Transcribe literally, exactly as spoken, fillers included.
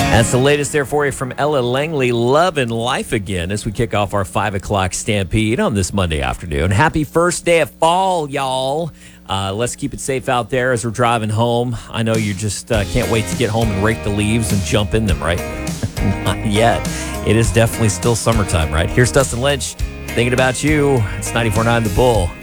That's the latest there for you from Ella Langley, Love and Life Again, as we kick off our five o'clock Stampede on this Monday afternoon. Happy first day of fall, y'all. Uh, let's keep it safe out there as we're driving home. I know you just uh, can't wait to get home and rake the leaves and jump in them, right? Not yet. It is definitely still summertime, right? Here's Dustin Lynch, thinking about you. It's ninety-four point nine The Bull.